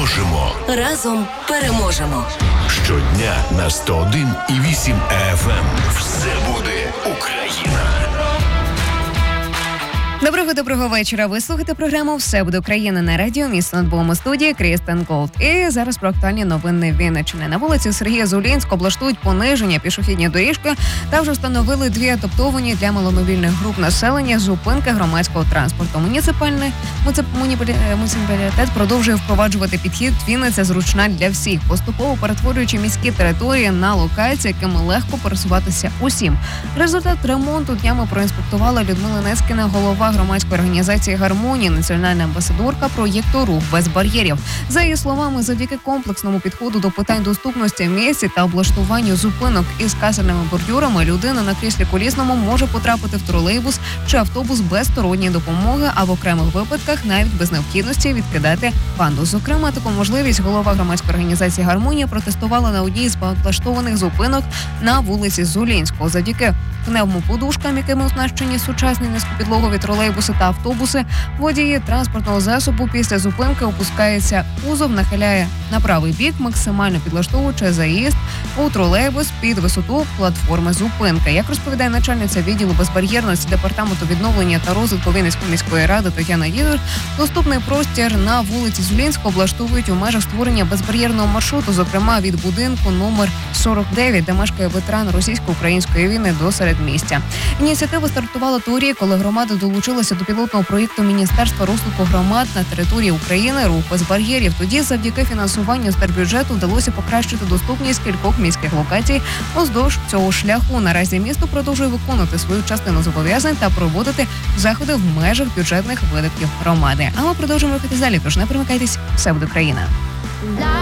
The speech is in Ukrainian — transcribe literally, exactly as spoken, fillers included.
допоможемо. Разом переможемо. Щодня на сто один і вісім еф ем. Все буде Україна. Доброго-доброго вечора. Ви слухаєте програму «Все буде Україна» на радіо «Місто над Богом» у студії Крістен Голд. І зараз про актуальні новини Вінниччини. На вулиці Сергія Зулінського облаштують пониження пішохідні доріжки та вже встановили дві адаптовані для маломобільних груп населення зупинки громадського транспорту. Муніципальний муніципалітет продовжує впроваджувати підхід «Вінниця зручна для всіх», поступово перетворюючи міські території на локації, якими легко пересуватися усім. Результат ремонту днями проінспектувала Людмила Нескіна, голова громадської організації «Гармонія», національна амбасадорка проєкту «Рух без бар'єрів». За її словами, завдяки комплексному підходу до питань доступності в місті та облаштуванню зупинок із касельними бордюрами, людина на кріслі колісному може потрапити в тролейбус чи автобус без сторонньої допомоги, а в окремих випадках навіть без необхідності відкидати пандус. Зокрема, таку можливість голова громадської організації «Гармонія» протестувала на одній з облаштованих зупинок на вулиці Зулінського. Завдяки пневмоподушкам, якими оснащені сучасні низькопідлогові тролейбуси та автобуси, водії транспортного засобу після зупинки опускається кузов, нахиляє на правий бік, максимально підлаштовуючи заїзд у тролейбус під висоту платформи зупинки. Як розповідає начальниця відділу безбар'єрності департаменту відновлення та розвитку Вінницької міської ради Тетяна Їдор, доступний простір на вулиці Зулінського облаштовують у межах створення безбар'єрного маршруту, зокрема від будинку номер сорок дев'ять, де мешкає ветеран російсько-української війни, до середмістя. Ініціатива стартувала торік, коли громада долучилася до пілотного проєкту Міністерства розвитку громад на території України «Рух без бар'єрів». Тоді завдяки фінансуванню з держбюджету вдалося покращити доступність кількох міських локацій уздовж цього шляху. Наразі місто продовжує виконувати свою частину зобов'язань та проводити заходи в межах бюджетних видатків громади. А ми продовжуємо рухатись далі, тож не примикайтесь, все буде Україна.